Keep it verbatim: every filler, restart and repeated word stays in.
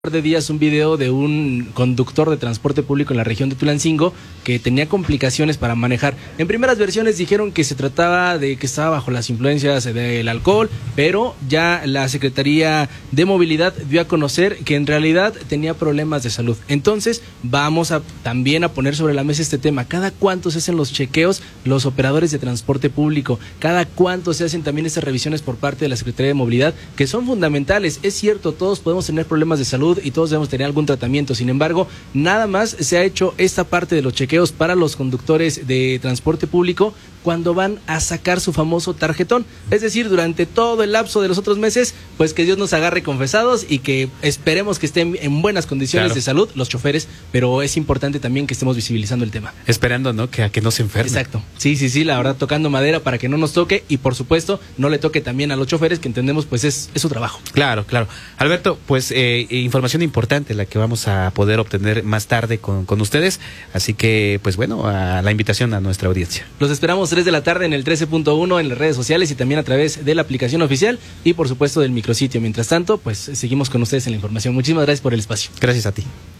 de días un video de un conductor de transporte público en la región de Tulancingo que tenía complicaciones para manejar. En primeras versiones dijeron que se trataba de que estaba bajo las influencias del alcohol, pero ya la Secretaría de Movilidad dio a conocer que en realidad tenía problemas de salud. Entonces vamos a también a poner sobre la mesa este tema. ¿Cada cuánto se hacen los chequeos los operadores de transporte público? ¿Cada cuánto se hacen también estas revisiones por parte de la Secretaría de Movilidad? Que son fundamentales. Es cierto, todos podemos tener problemas de salud y todos debemos tener algún tratamiento. Sin embargo, nada más se ha hecho esta parte de los chequeos para los conductores de transporte público cuando van a sacar su famoso tarjetón. Es decir, durante todo el lapso de los otros meses, pues que Dios nos agarre confesados y que esperemos que estén en buenas condiciones claro. de salud los choferes, pero es importante también que estemos visibilizando el tema. Esperando, ¿no? Que a que no se enfermen. Exacto. Sí, sí, sí, la verdad, tocando madera para que no nos toque y, por supuesto, no le toque también a los choferes, que entendemos, pues es, es su trabajo. Claro, claro. Alberto, pues eh, información importante la que vamos a poder obtener más tarde con, con ustedes, así que, pues bueno, a la invitación a nuestra audiencia. Los esperamos tres de la tarde en el trece punto uno, en las redes sociales y también a través de la aplicación oficial y, por supuesto, del micrositio. Mientras tanto, pues seguimos con ustedes en la información. Muchísimas gracias por el espacio. Gracias a ti.